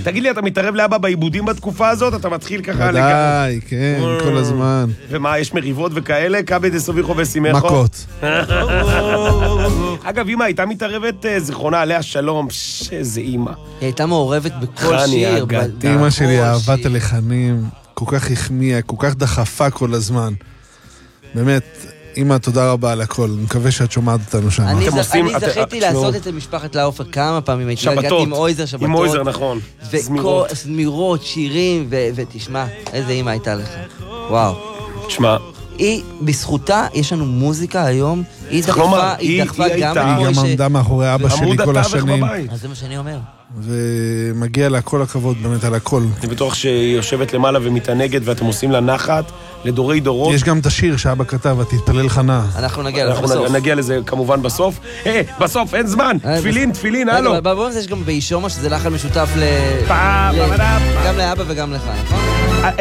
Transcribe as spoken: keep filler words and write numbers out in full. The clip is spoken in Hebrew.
תגיד לי, אתה מתערב לאבא בעיבודים בתקופה הזאת? אתה מתחיל ככה... ודאי, כן, כל הזמן. ומה, יש מריבות וכאלה? כבד דסוביחו וסימכו? מכות. אגב, אמא הייתה מתערבת, זיכרונה עליה שלום, איזה אמא. היא הייתה מעורבת בכל חני שיר. אגדה. אמא שלי אהבת הלחנים, כל כך החמיאה, כל כך דחפה כל הזמן. באמת, אמא, תודה רבה על הכל. אני מקווה שאת שומעת אותנו שם. אני אתם עושים- אני את- זכיתי את- לעשות את זה משפחת לאופר כמה פעמים. הייתי הגעתי שבתות. עם אויזר שבתות. עם אויזר, נכון. וכל זמירות. זמירות, שירים, ו- ותשמע, איזה אמא הייתה לך. וואו. תשמע, היא, בזכותה, יש לנו מוזיקה היום, היא צריך לומר, דחפה, היא היא- דחפה היא גם הייתה- את היא גם מוישה. עמדה מאחורי אבא שלי עמוד כל התווך השנים, בבית. אז זה מה שאני אומר. ומגיע לה כל הכבוד באמת על הכל. אני בטוח שהיא יושבת למעלה ומתענגת ואתם עושים לה נחת לדורי דורות. יש גם את השיר שאבא כתב, תתפלל חנה. אנחנו נגיע לזה אנחנו בסוף. נגיע לזה כמובן בסוף. אה, בסוף, אין זמן. אה, תפילין, תפילין, רגע, הלו. אבל בואו נעשה יש גם באישומא, שזה לחן משותף ל... פה, ל- פה, פה. גם לאבא וגם לך, נכון?